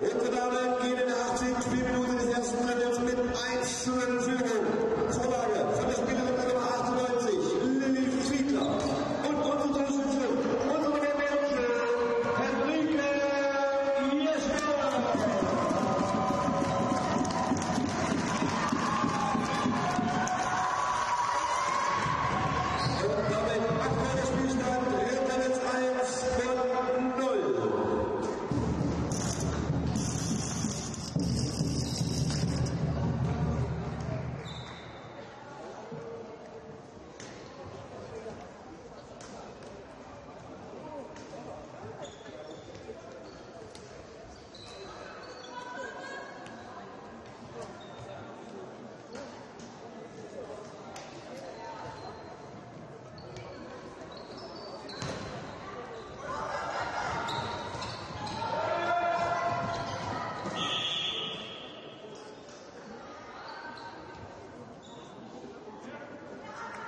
Unsere Damen gehen in der 18. Spielminute des ersten Drittel mit 1:0 in Führung. Vorlage von der Spieler